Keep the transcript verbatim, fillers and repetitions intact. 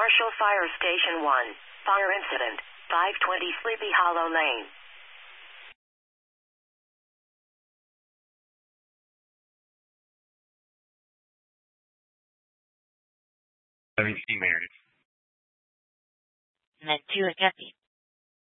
Marshall Fire Station one. Fire incident. five twenty Sleepy Hollow Lane. seventeen married. Met to a guppy.